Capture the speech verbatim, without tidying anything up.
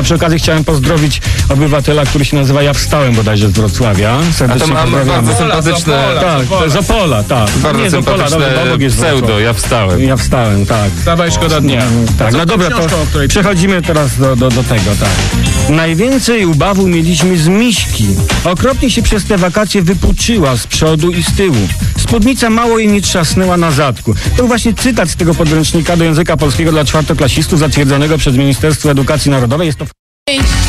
przy okazji chciałem pozdrowić obywatela, który się nazywa Ja Wstałem, bodajże z Wrocławia. Serdecznie A to ma bardzo sympatyczne... Tak, z Opola, tak. Bardzo Nie, z Opola, sympatyczne obok jest pseudo, Wrocław. Ja Wstałem. Ja Wstałem, tak. Wstawaj, szkoda dnia. Tak, no dobra, to przechodzimy teraz do, do, do tego, tak. Najwięcej ubawu mieliśmy z miśki. Okropnie się przez te wakacje wypuczyła z przodu i z tyłu. Spódnica mało jej nie trzasnęła na zadku. To był właśnie cytat z tego podręcznika do języka polskiego dla czwartoklasistów zatwierdzonego przez Ministerstwo Edukacji Narodowej. Jest to